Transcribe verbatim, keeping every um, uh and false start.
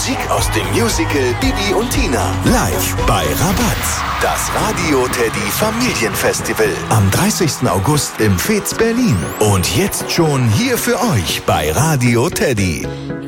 Musik aus dem Musical Bibi und Tina. Live bei Rabatz. Das Radio Teddy Familienfestival. Am dreißigsten August im Fez Berlin. Und jetzt schon hier für euch bei Radio Teddy.